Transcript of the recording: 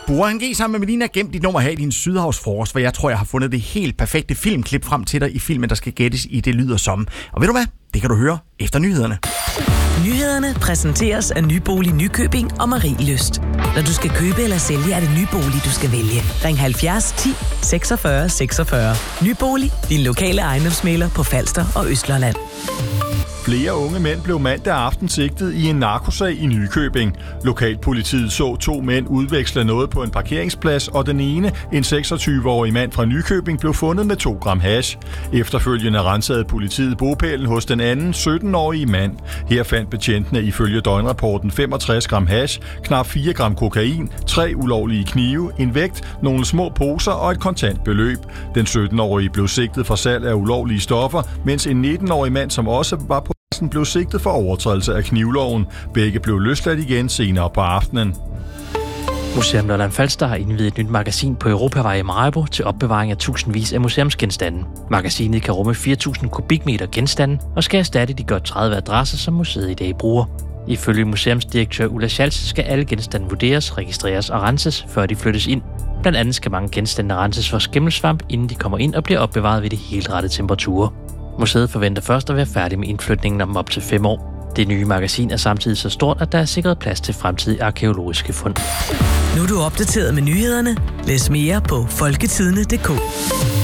Burhan G sammen med Melina, gem dit nummer her i din Sydhavsfrokost, hvor jeg tror, jeg har fundet det helt perfekte filmklip frem til dig i filmen, der skal gættes i Det lyder som. Og ved du hvad? Det kan du høre efter nyhederne. Nyhederne præsenteres af Nybolig Nykøbing og Marie Lyst. Når du skal købe eller sælge, er det Nybolig, du skal vælge. Ring 70 10 46 46. Nybolig, din lokale ejendomsmægler på Falster og Østlandet. Flere unge mænd blev mandag aften sigtet i en narkosag i Nykøbing. Lokalpolitiet så 2 mænd udveksle noget på en parkeringsplads, og den ene, en 26-årig mand fra Nykøbing, blev fundet med 2 gram hash. Efterfølgende rensede politiet bopælen hos den anden, 17-årige mand. Her fandt betjentene ifølge døgnrapporten 65 gram hash, knap 4 gram kokain, 3 ulovlige knive, en vægt, nogle små poser og et kontant beløb. Den 17-årige blev sigtet for salg af ulovlige stoffer, mens en 19-årig mand, som også var på blev sigtet for overtrædelse af knivloven. Begge blev løsladt igen senere på aftenen. Museum Lolland Falster har indviet et nyt magasin på Europavej i Maribo til opbevaring af tusindvis af museumsgenstande. Magasinet kan rumme 4.000 kubikmeter genstande og skal erstatte de godt 30 adresser, som museet i dag bruger. Ifølge museumsdirektør Ulla Schalz skal alle genstande vurderes, registreres og renses, før de flyttes ind. Blandt andet skal mange genstande renses for skimmelsvamp, inden de kommer ind og bliver opbevaret ved de helt rette temperaturer. Museet forventer først at være færdig med indflytningen om op til 5 år. Det nye magasin er samtidig så stort, at der er sikret plads til fremtidige arkæologiske fund. Nu er du opdateret med nyhederne. Læs mere på folketidene.dk.